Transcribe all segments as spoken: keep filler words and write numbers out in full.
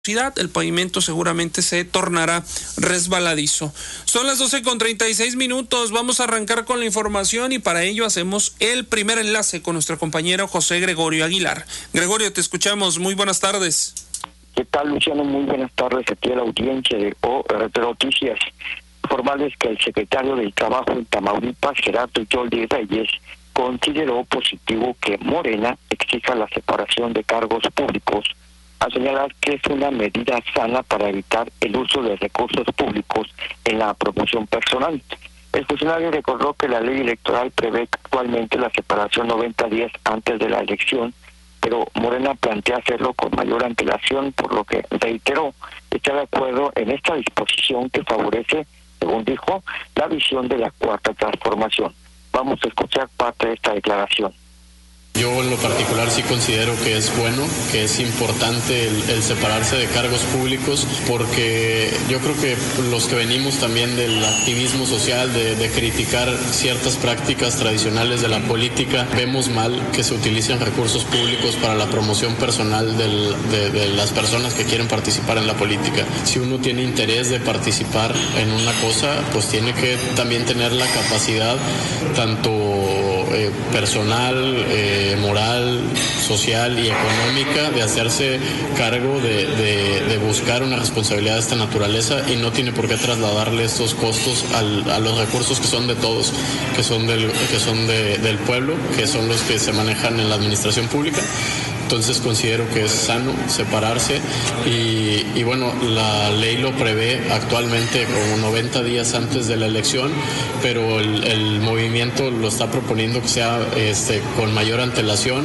el pavimento seguramente se tornará resbaladizo. Son las doce con treinta y seis minutos, vamos a arrancar con la información y para ello hacemos el primer enlace con nuestro compañero José Gregorio Aguilar. Gregorio, te escuchamos, muy buenas tardes. ¿Qué tal, Luciano? Muy buenas tardes aquí a la audiencia de O R T Noticias. Informarles que el secretario del Trabajo en Tamaulipas, Gerardo Yoldi Reyes, consideró positivo que Morena exija la separación de cargos públicos, a señalar que es una medida sana para evitar el uso de recursos públicos en la promoción personal. El funcionario recordó que la ley electoral prevé actualmente la separación noventa días antes de la elección, pero Morena plantea hacerlo con mayor antelación, por lo que reiteró está de acuerdo en esta disposición que favorece, según dijo, la visión de la cuarta transformación. Vamos a escuchar parte de esta declaración. Yo en lo particular sí considero que es bueno, que es importante el, el separarse de cargos públicos, porque yo creo que los que venimos también del activismo social, de, de criticar ciertas prácticas tradicionales de la política, vemos mal que se utilicen recursos públicos para la promoción personal del, de, de las personas que quieren participar en la política. Si uno tiene interés de participar en una cosa, pues tiene que también tener la capacidad tanto eh, personal, eh, moral, social y económica de hacerse cargo de, de, de buscar una responsabilidad de esta naturaleza, y no tiene por qué trasladarle estos costos al, a los recursos que son de todos, que son del, que son de, del pueblo, que son los que se manejan en la administración pública. Entonces considero que es sano separarse y, y bueno, la ley lo prevé actualmente como noventa días antes de la elección, pero el, el movimiento lo está proponiendo que sea este, con mayor antelación.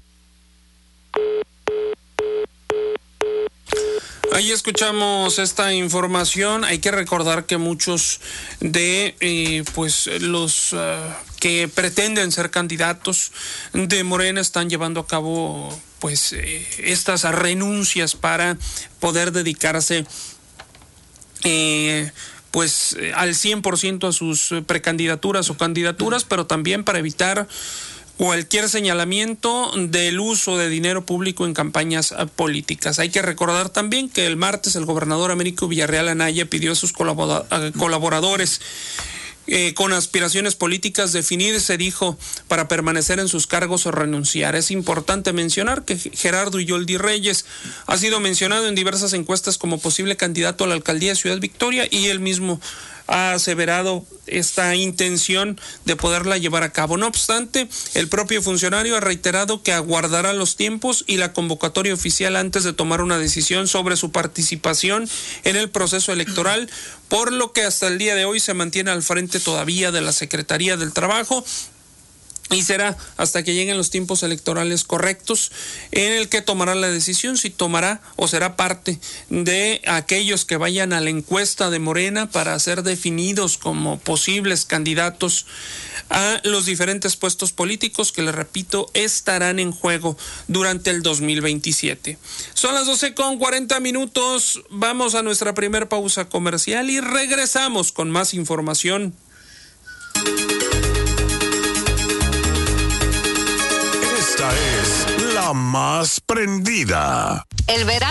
Ahí escuchamos esta información. Hay que recordar que muchos de eh, pues los uh, que pretenden ser candidatos de Morena están llevando a cabo pues eh, estas renuncias para poder dedicarse eh, pues al cien por ciento a sus precandidaturas o candidaturas, pero también para evitar cualquier señalamiento del uso de dinero público en campañas políticas. Hay que recordar también que el martes el gobernador Américo Villarreal Anaya pidió a sus colaboradores eh, con aspiraciones políticas definirse, dijo, para permanecer en sus cargos o renunciar. Es importante mencionar que Gerardo Yoldi Reyes ha sido mencionado en diversas encuestas como posible candidato a la alcaldía de Ciudad Victoria, y él mismo ha aseverado esta intención de poderla llevar a cabo. No obstante, el propio funcionario ha reiterado que aguardará los tiempos y la convocatoria oficial antes de tomar una decisión sobre su participación en el proceso electoral, por lo que hasta el día de hoy se mantiene al frente todavía de la Secretaría del Trabajo, y será hasta que lleguen los tiempos electorales correctos en el que tomará la decisión si tomará o será parte de aquellos que vayan a la encuesta de Morena para ser definidos como posibles candidatos a los diferentes puestos políticos que, les repito, estarán en juego durante el dos mil veintisiete. Son las doce con cuarenta minutos, vamos a nuestra primera pausa comercial y regresamos con más información. Esta es la más prendida. El verano